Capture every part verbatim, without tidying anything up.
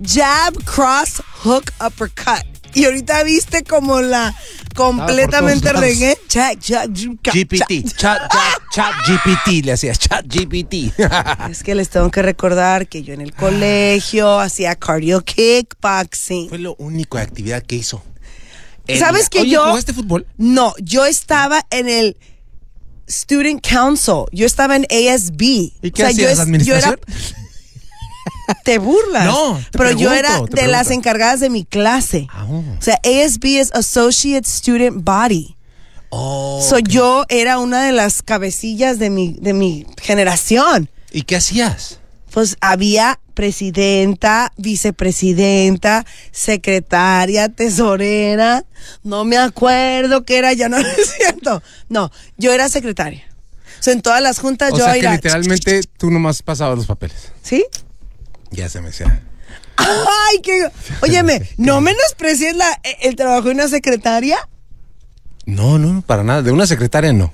jab, cross, hook, uppercut. Y ahorita viste como la completamente reggae. Chat, chat, G P T. Chat, chat, chat G P T. Le hacías chat G P T. Es que les tengo que recordar que yo en el colegio hacía cardio kickboxing. Fue lo único de actividad que hizo. ¿Sabes que Oye, yo? ¿jugaste fútbol? No, yo estaba en el Student Council. Yo estaba en A S B. ¿Y qué hacías, yo, administración? Yo era, te burlas. No, te pero yo pregunto, era te de pregunto. las encargadas de mi clase. Oh. O sea, A S B es Associate Student Body. Oh, So, okay. yo era una de las cabecillas de mi, de mi generación. ¿Y qué hacías? Pues había presidenta, vicepresidenta, secretaria, tesorera. No me acuerdo qué era, ya no es cierto. No, yo era secretaria. O sea, en todas las juntas O yo sea que era... literalmente tú nomás pasabas los papeles. ¿Sí? Ya se me hacía. Ay, qué... Óyeme, ¿no menosprecies la, el trabajo de una secretaria? No, no, para nada. De una secretaria no.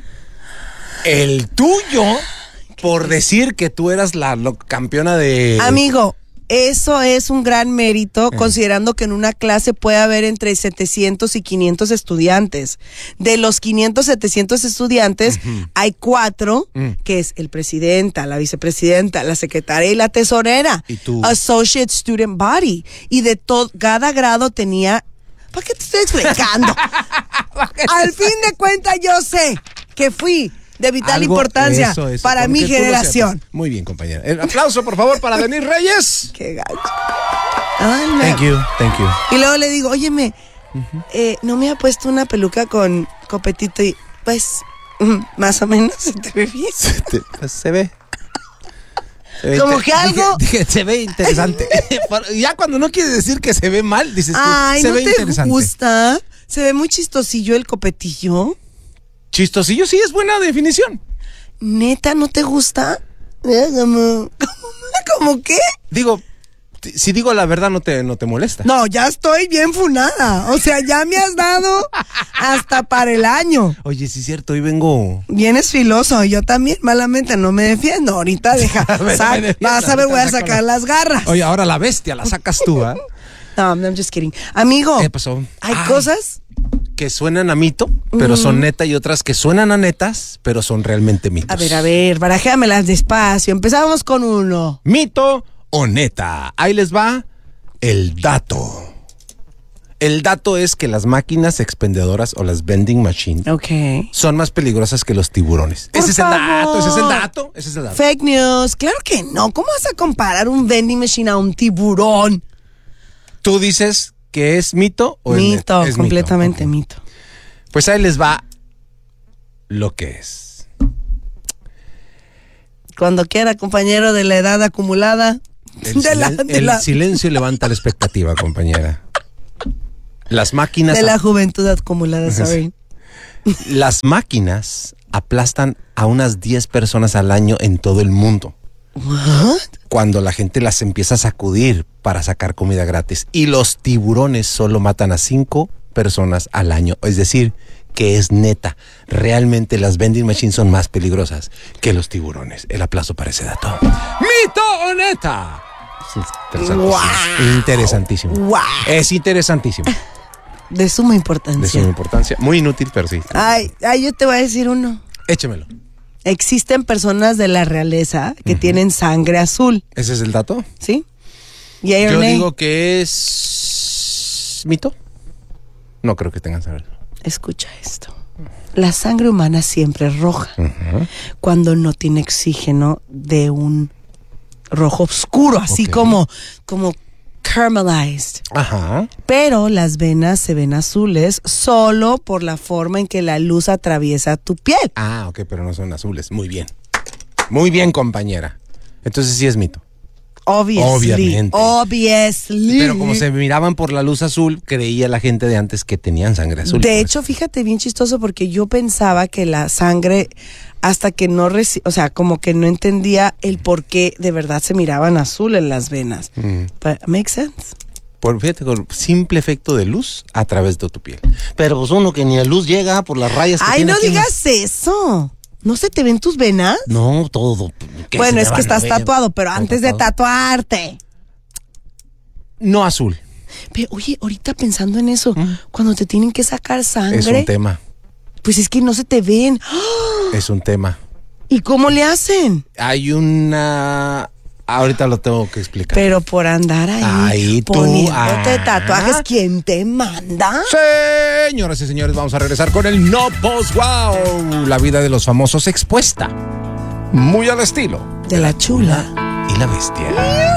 El tuyo, por decir que tú eras la, la campeona de... Amigo, eso es un gran mérito, eh. considerando que en una clase puede haber entre setecientos y quinientos estudiantes. De los quinientos, setecientos estudiantes, uh-huh. hay cuatro, uh-huh. que es el presidenta, la vicepresidenta, la secretaria y la tesorera. ¿Y tú? Associate Student Body. Y de todo, cada grado tenía... ¿Para qué te estoy explicando? Al fin de cuentas yo sé que fui de vital Algo, importancia eso, eso, para mi generación. Muy bien, compañera. El aplauso, por favor, para Denise Reyes. Qué gacho. Ay, thank you, thank you. Y luego le digo, óyeme, uh-huh. eh, no me ha puesto una peluca con copetito y pues, más o menos se te ve bien. Se, te, pues, se ve. Se ve Como que algo... Dije, dije, se ve interesante. Ya cuando no quieres decir que se ve mal, dices tú, Ay, se ¿no ve te interesante. gusta? Se ve muy chistosillo el copetillo. Chistosillo, sí, es buena definición. ¿Neta no te gusta? ¿Cómo, cómo qué? Digo, si digo la verdad, no te, no te molesta. No, ya estoy bien funada. O sea, ya me has dado hasta para el año. Oye, sí es cierto, hoy vengo... Vienes filoso, yo también, malamente, no me defiendo. Ahorita deja, ver, sac, defiendo, vas a ver, voy a sacar la... las garras. Oye, ahora la bestia la sacas tú, ¿eh? No, I'm just kidding. Amigo, ¿qué pasó? Hay Ay, cosas... que suenan a mito, pero uh-huh. son neta, y otras que suenan a netas, pero son realmente mitos. A ver, a ver, barajéamelas despacio. Empezamos con uno. ¿Mito o neta? Ahí les va el dato. El dato es que las máquinas expendedoras o las vending machines okay. son más peligrosas que los tiburones. Por ese es favor. el dato, ese es el dato, ese es el dato. Fake news, claro que no. ¿Cómo vas a comparar un vending machine a un tiburón? ¿Tú dices que es mito o mito, es, es completamente mito? mito. Pues ahí les va lo que es. Cuando quiera, compañero de la edad acumulada. El, de la, silen- de el la, silencio levanta la expectativa, compañera. Las máquinas... de la juventud acumulada, sorry. Las máquinas aplastan a unas diez personas al año en todo el mundo. What? Cuando la gente las empieza a sacudir para sacar comida gratis. Y los tiburones solo matan a cinco personas al año. Es decir, que es neta. Realmente las vending machines son más peligrosas que los tiburones. El aplauso para ese dato. ¿Mito o neta? Es interesantísimo. Wow. Interesantísimo. Wow. Es interesantísimo. De suma importancia. De suma importancia. Muy inútil, pero sí. Ay, ay, yo te voy a decir uno. Échemelo. Existen personas de la realeza que uh-huh. tienen sangre azul. ¿Ese es el dato? ¿Sí? ¿Y yo nay? Digo que es... ¿mito? No creo que tengan sangre. Escucha esto. La sangre humana siempre es roja. Uh-huh. Cuando no tiene oxígeno de un rojo oscuro, así okay. como, como caramelized. Ajá. Pero las venas se ven azules solo por la forma en que la luz atraviesa tu piel. Ah, ok, pero no son azules. Muy bien. Muy bien, compañera. Entonces sí es mito. Obviously, Obviamente. Obviously. Pero como se miraban por la luz azul, creía la gente de antes que tenían sangre azul. De hecho, fíjate, bien chistoso, porque yo pensaba que la sangre, hasta que no, reci- o sea, como que no entendía el por qué de verdad se miraban azul en las venas. Mm. But makes sense. Por, fíjate, con simple efecto de luz a través de tu piel. Pero pues uno que ni la luz llega por las rayas que Ay, tiene no aquí. digas eso. ¿No se te ven tus venas? No, todo. Bueno, es que estás tatuado, pero antes de tatuarte. no azul. Pero oye, ahorita pensando en eso, ¿Mm? cuando te tienen que sacar sangre. Es un tema. Pues es que no se te ven. Es un tema. ¿Y cómo le hacen? Hay una... Ahorita lo tengo que explicar. Pero por andar ahí, ahí tú, poniéndote ah, tatuajes, ¿quién te manda? Señoras y señores, vamos a regresar con el No Post Wow. La vida de los famosos expuesta. Muy al estilo de la chula y la bestia.